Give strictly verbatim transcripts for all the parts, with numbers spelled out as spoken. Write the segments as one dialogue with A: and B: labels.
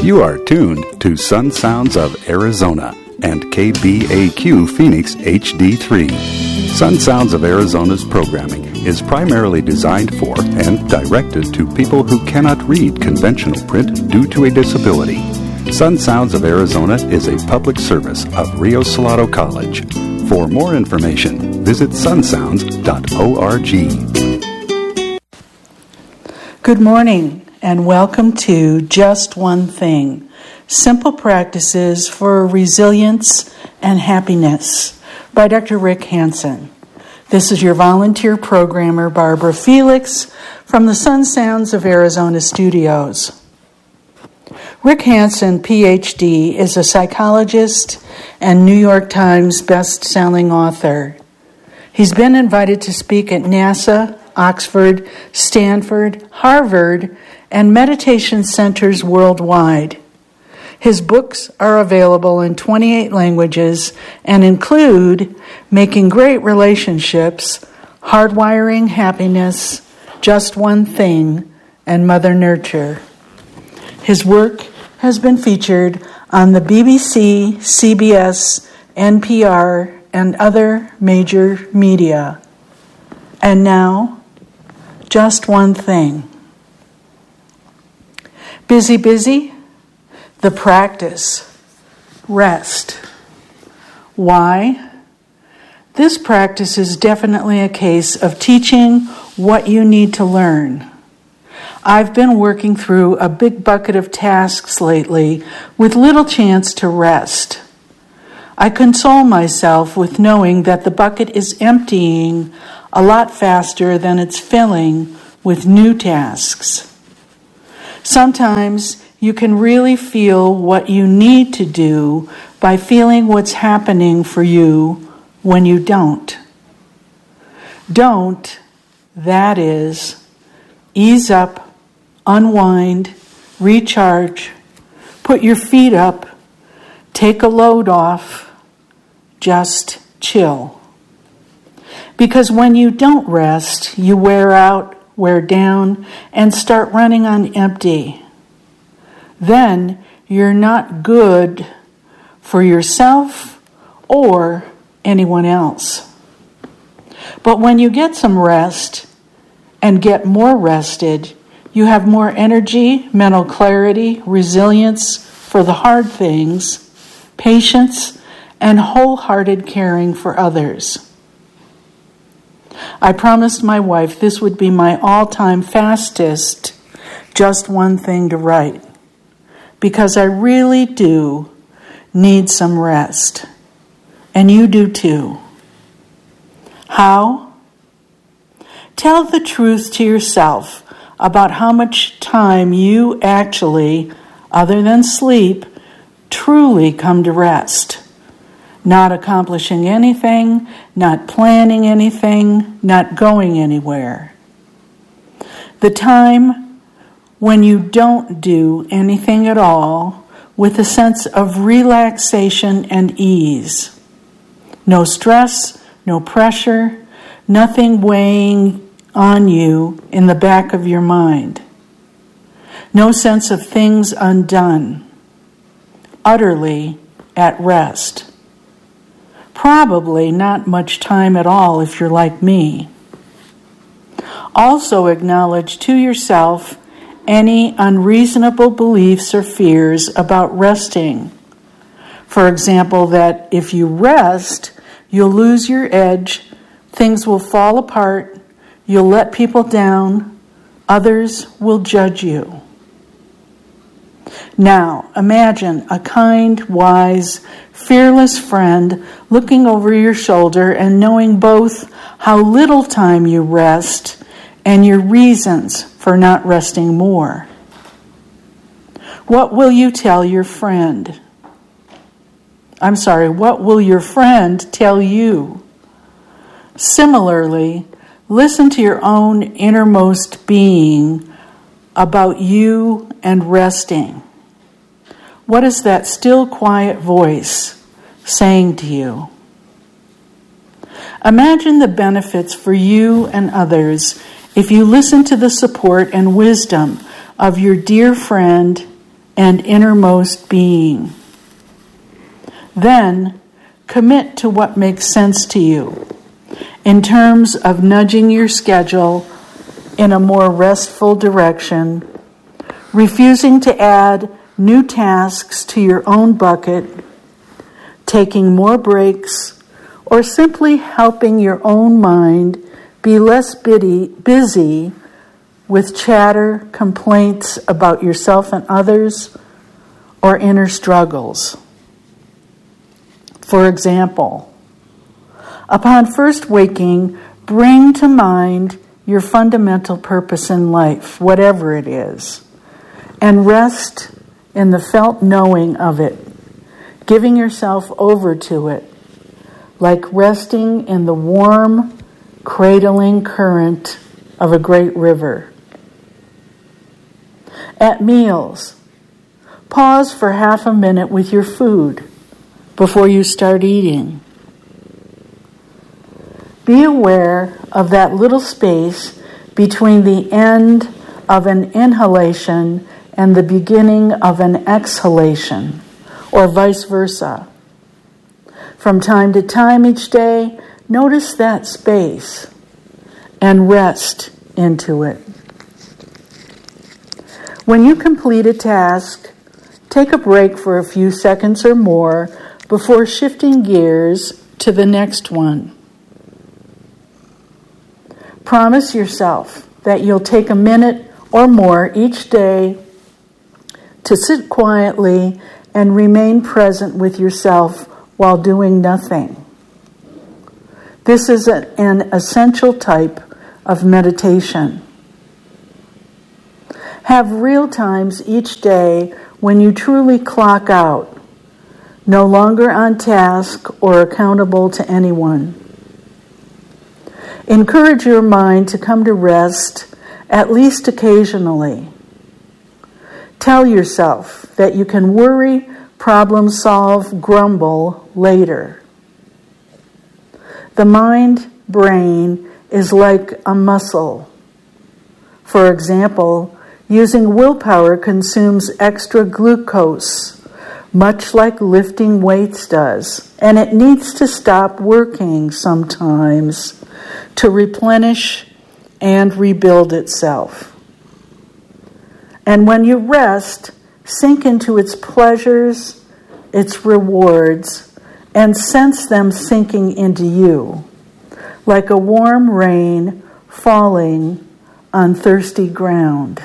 A: You are tuned to Sun Sounds of Arizona and K B A Q Phoenix H D three. Sun Sounds of Arizona's programming is primarily designed for and directed to people who cannot read conventional print due to a disability. Sun Sounds of Arizona is a public service of Rio Salado College. For more information, visit sun sounds dot org.
B: Good morning and welcome to Just One Thing, Simple Practices for Resilience and Happiness by Doctor Rick Hansen. This is your volunteer programmer, Barbara Felix, from the Sun Sounds of Arizona studios. Rick Hansen, P H D, is a psychologist and New York Times best-selling author. He's been invited to speak at NASA, Oxford, Stanford, Harvard, and meditation centers worldwide. His books are available in twenty-eight languages and include Making Great Relationships, Hardwiring Happiness, Just One Thing, and Mother Nurture. His work has been featured on the B B C, C B S, N P R, and other major media. And now, just one thing. Busy, busy? The practice. Rest. Why? This practice is definitely a case of teaching what you need to learn. I've been working through a big bucket of tasks lately with little chance to rest. I console myself with knowing that the bucket is emptying a lot faster than it's filling with new tasks. Sometimes you can really feel what you need to do by feeling what's happening for you when you don't. Don't, that is, ease up, unwind, recharge, put your feet up, take a load off, just chill. Because when you don't rest, you wear out, wear down, and start running on empty. Then you're not good for yourself or anyone else. But when you get some rest and get more rested, you have more energy, mental clarity, resilience for the hard things, patience, and wholehearted caring for others. I promised my wife this would be my all-time fastest just one thing to write, because I really do need some rest, and you do too. How? Tell the truth to yourself about how much time you actually, other than sleep, truly come to rest. Not accomplishing anything, not planning anything, not going anywhere. The time when you don't do anything at all with a sense of relaxation and ease. No stress, no pressure, nothing weighing on you in the back of your mind. No sense of things undone. Utterly at rest. Probably not much time at all if you're like me. Also acknowledge to yourself any unreasonable beliefs or fears about resting. For example, that if you rest, you'll lose your edge, things will fall apart, you'll let people down, others will judge you. Now, imagine a kind, wise, fearless friend looking over your shoulder and knowing both how little time you rest and your reasons for not resting more. What will you tell your friend? I'm sorry, what will your friend tell you? Similarly, listen to your own innermost being about you and resting. What is that still, quiet voice saying to you? Imagine the benefits for you and others if you listen to the support and wisdom of your dear friend and innermost being. Then, commit to what makes sense to you in terms of nudging your schedule in a more restful direction, refusing to add new tasks to your own bucket, taking more breaks, or simply helping your own mind be less busy with chatter, complaints about yourself and others, or inner struggles. For example, upon first waking, bring to mind your fundamental purpose in life, whatever it is, and rest in the felt knowing of it, giving yourself over to it, like resting in the warm, cradling current of a great river. At meals, pause for half a minute with your food before you start eating. Be aware of that little space between the end of an inhalation and the beginning of an exhalation, or vice versa. From time to time each day, notice that space and rest into it. When you complete a task, take a break for a few seconds or more before shifting gears to the next one. Promise yourself that you'll take a minute or more each day to sit quietly and remain present with yourself while doing nothing. This is an essential type of meditation. Have real times each day when you truly clock out, no longer on task or accountable to anyone. Encourage your mind to come to rest at least occasionally. Tell yourself that you can worry, problem solve, grumble later. The mind-brain is like a muscle. For example, using willpower consumes extra glucose, much like lifting weights does, and it needs to stop working sometimes to replenish and rebuild itself. And when you rest, sink into its pleasures, its rewards, and sense them sinking into you, like a warm rain falling on thirsty ground.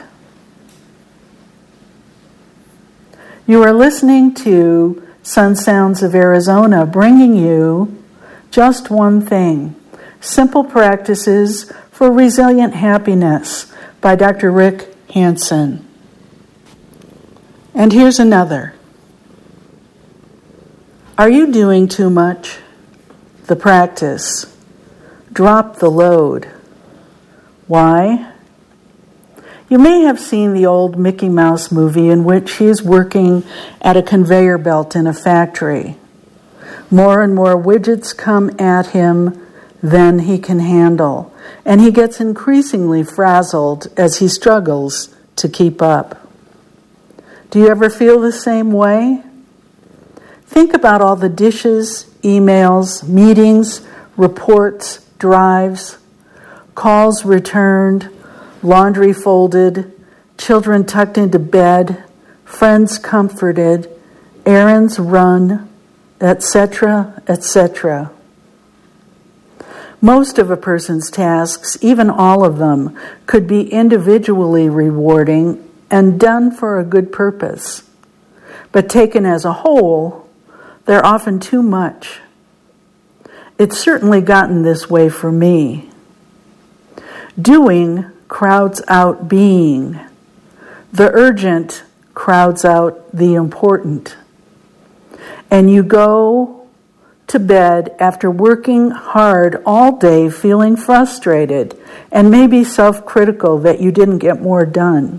B: You are listening to Sun Sounds of Arizona, bringing you Just One Thing, Simple Practices for Resilient Happiness by Doctor Rick Hanson. And here's another. Are you doing too much? The practice. Drop the load. Why? You may have seen the old Mickey Mouse movie in which he is working at a conveyor belt in a factory. More and more widgets come at him than he can handle, and he gets increasingly frazzled as he struggles to keep up. Do you ever feel the same way? Think about all the dishes, emails, meetings, reports, drives, calls returned, laundry folded, children tucked into bed, friends comforted, errands run, et cetera, et cetera. Most of a person's tasks, even all of them, could be individually rewarding and done for a good purpose. But taken as a whole, they're often too much. It's certainly gotten this way for me. Doing crowds out being. The urgent crowds out the important. And you go to bed after working hard all day, feeling frustrated and maybe self-critical that you didn't get more done.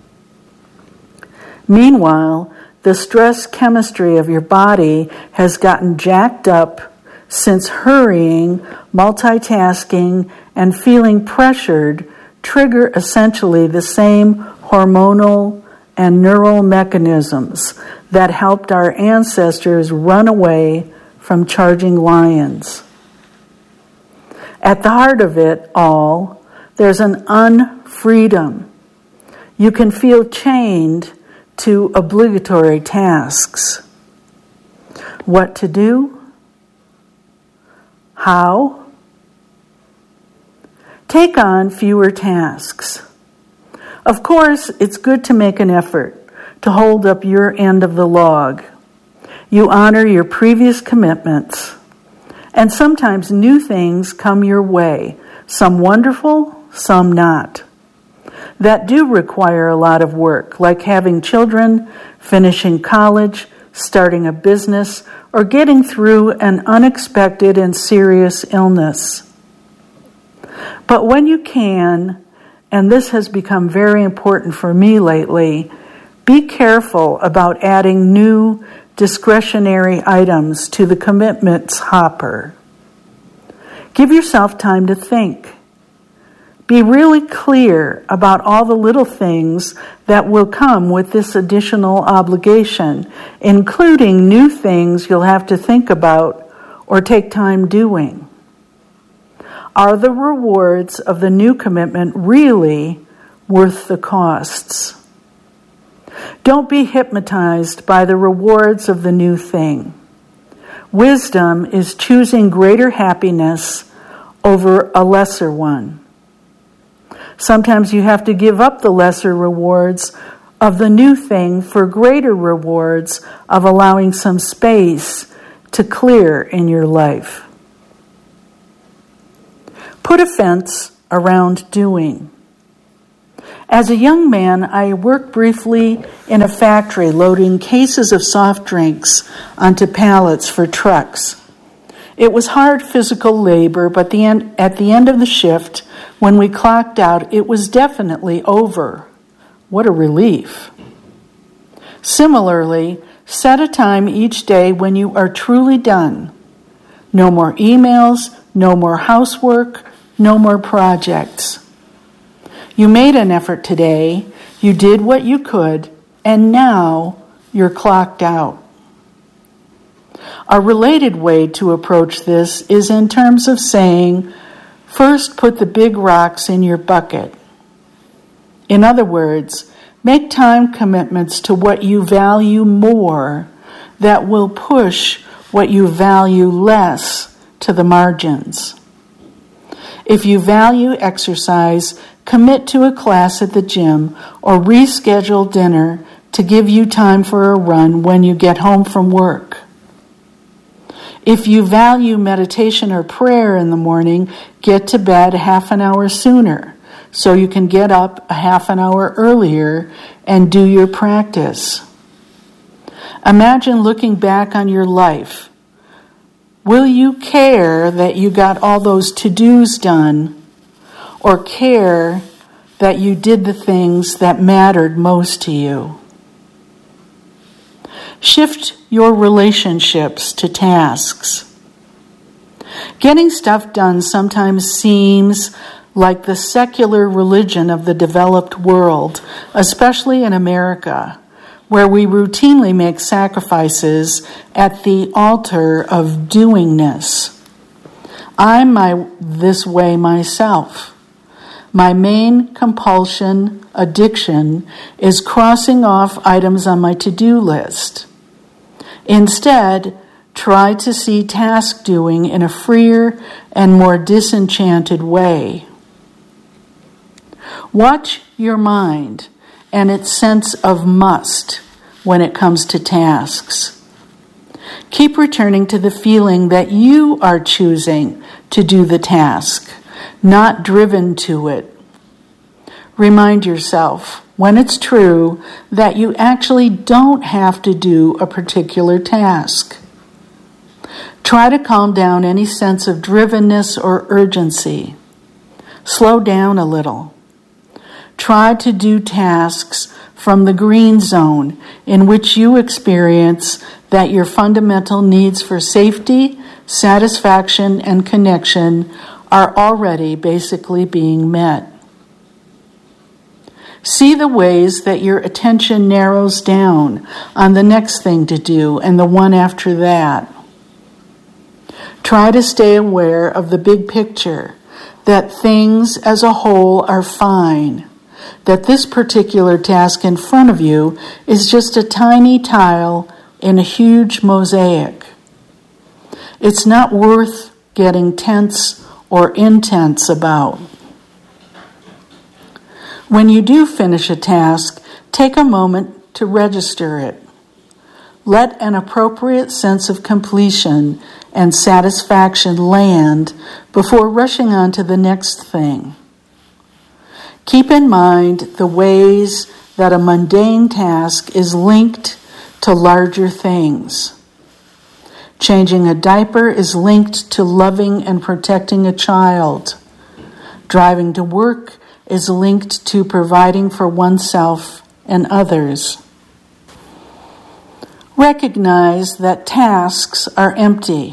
B: Meanwhile, the stress chemistry of your body has gotten jacked up since hurrying, multitasking, and feeling pressured trigger essentially the same hormonal and neural mechanisms that helped our ancestors run away from charging lions. At the heart of it all, there's an unfreedom. You can feel chained to obligatory tasks. What to do? How? Take on fewer tasks. Of course, it's good to make an effort to hold up your end of the log. You honor your previous commitments, and sometimes new things come your way, some wonderful, some not, that do require a lot of work, like having children, finishing college, starting a business, or getting through an unexpected and serious illness. But when you can, and this has become very important for me lately, be careful about adding new discretionary items to the commitments hopper. Give yourself time to think. Be really clear about all the little things that will come with this additional obligation, including new things you'll have to think about or take time doing. Are the rewards of the new commitment really worth the costs? Don't be hypnotized by the rewards of the new thing. Wisdom is choosing greater happiness over a lesser one. Sometimes you have to give up the lesser rewards of the new thing for greater rewards of allowing some space to clear in your life. Put a fence around doing. As a young man, I worked briefly in a factory loading cases of soft drinks onto pallets for trucks. It was hard physical labor, but the end, at the end of the shift, when we clocked out, it was definitely over. What a relief. Similarly, set a time each day when you are truly done. No more emails, no more housework, no more projects. You made an effort today, you did what you could, and now you're clocked out. A related way to approach this is in terms of saying, first put the big rocks in your bucket. In other words, make time commitments to what you value more that will push what you value less to the margins. If you value exercise, commit to a class at the gym or reschedule dinner to give you time for a run when you get home from work. If you value meditation or prayer in the morning, get to bed half an hour sooner so you can get up a half an hour earlier and do your practice. Imagine looking back on your life. Will you care that you got all those to-dos done, or care that you did the things that mattered most to you? Shift your relationships to tasks. Getting stuff done sometimes seems like the secular religion of the developed world, especially in America, where we routinely make sacrifices at the altar of doingness. I'm my this way myself. My main compulsion, addiction, is crossing off items on my to-do list. Instead, try to see task doing in a freer and more disenchanted way. Watch your mind and its sense of must when it comes to tasks. Keep returning to the feeling that you are choosing to do the task, not driven to it. Remind yourself, when it's true, that you actually don't have to do a particular task. Try to calm down any sense of drivenness or urgency. Slow down a little. Try to do tasks from the green zone in which you experience that your fundamental needs for safety, satisfaction, and connection are already basically being met. See the ways that your attention narrows down on the next thing to do and the one after that. Try to stay aware of the big picture, that things as a whole are fine, that this particular task in front of you is just a tiny tile in a huge mosaic. It's not worth getting tense or intense about. When you do finish a task, take a moment to register it. Let an appropriate sense of completion and satisfaction land before rushing on to the next thing. Keep in mind the ways that a mundane task is linked to larger things. Changing a diaper is linked to loving and protecting a child. Driving to work is linked to providing for oneself and others. Recognize that tasks are empty.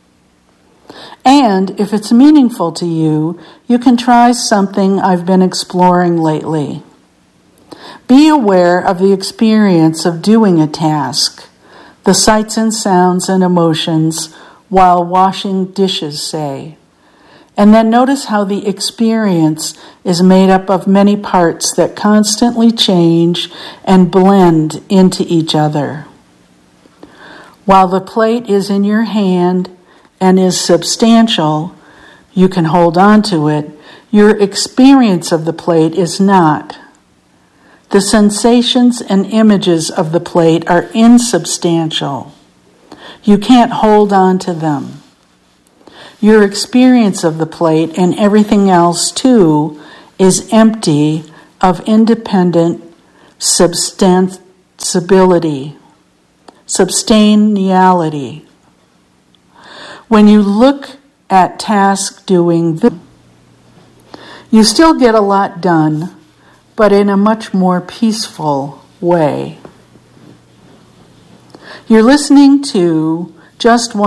B: And if it's meaningful to you, you can try something I've been exploring lately. Be aware of the experience of doing a task, the sights and sounds and emotions while washing dishes, say. And then notice how the experience is made up of many parts that constantly change and blend into each other. While the plate is in your hand and is substantial, you can hold on to it, your experience of the plate is not. The sensations and images of the plate are insubstantial. You can't hold on to them. Your experience of the plate and everything else, too, is empty of independent substantiality. Substantiality. When you look at task doing, you still get a lot done, but in a much more peaceful way. You're listening to Just One